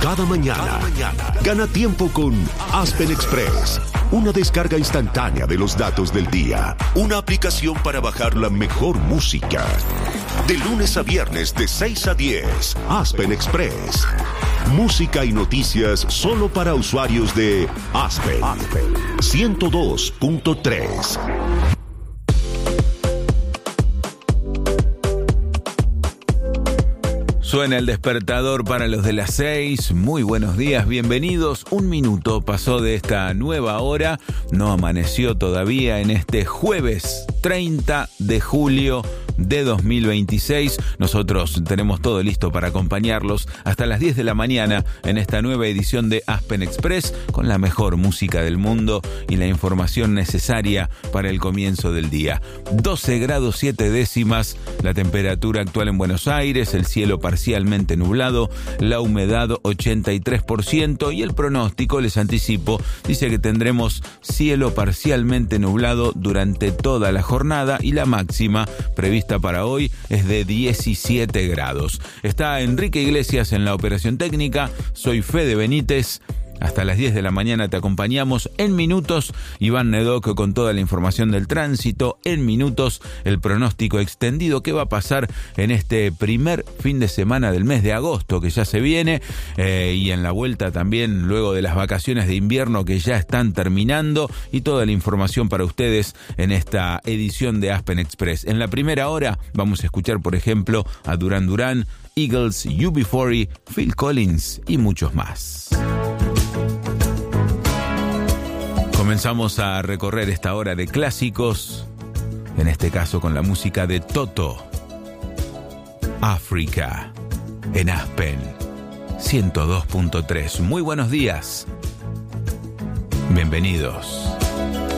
cada mañana. Gana tiempo con Aspen Express. Una descarga instantánea de los datos del día. Una aplicación para bajar la mejor música. De lunes a viernes de 6 a 10. Aspen Express. Música y noticias solo para usuarios de Aspen 102.3. Suena el despertador para los de las 6. Muy buenos días, bienvenidos. Un minuto pasó de esta nueva hora. No amaneció todavía en este jueves 30 de julio de 2026. Nosotros tenemos todo listo para acompañarlos hasta las 10 de la mañana en esta nueva edición de Aspen Express con la mejor música del mundo y la información necesaria para el comienzo del día. 12 grados 7 décimas, la temperatura actual en Buenos Aires, el cielo parcialmente nublado, la humedad 83% y el pronóstico, les anticipo, dice que tendremos cielo parcialmente nublado durante toda la jornada y la máxima prevista para hoy es de 17 grados. Está Enrique Iglesias en la operación técnica, soy Fede Benítez. Hasta las 10 de la mañana te acompañamos. En minutos, Iván Nedoc con toda la información del tránsito. En minutos, el pronóstico extendido. ¿Qué va a pasar en este primer fin de semana del mes de agosto que ya se viene? Y en la vuelta también, luego de las vacaciones de invierno que ya están terminando. Y toda la información para ustedes en esta edición de Aspen Express. En la primera hora vamos a escuchar, por ejemplo, a Duran Duran, Eagles, UB40, Phil Collins y muchos más. Comenzamos a recorrer esta hora de clásicos, en este caso con la música de Toto. África, en Aspen 102.3. Muy buenos días. Bienvenidos.